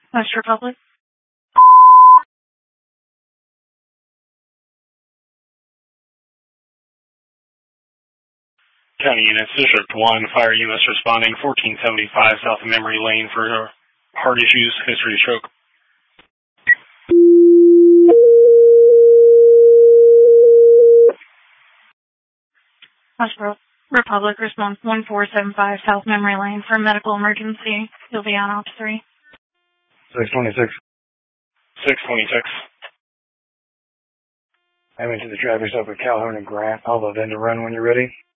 West Republic. County units, District 1, fire units responding, 1475 South of Memory Lane for heart issues, history of stroke. West Republic, response 1475 South Memory Lane for medical emergency. You'll be on Ops 3. 626. 626. I'm into the traffic stop with Calhoun and Grant. I'll load in to run when you're ready.